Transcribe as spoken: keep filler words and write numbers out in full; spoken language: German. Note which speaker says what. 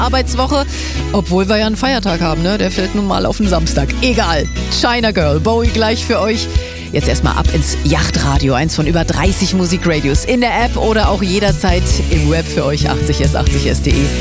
Speaker 1: Arbeitswoche, obwohl wir ja einen Feiertag haben, ne? Der fällt nun mal auf den Samstag. Egal. China Girl, Bowie gleich für euch. Jetzt erstmal ab ins Yachtradio, eins von über dreißig Musikradios in der App oder auch jederzeit im Web für euch achtzig s achtzig s punkt de.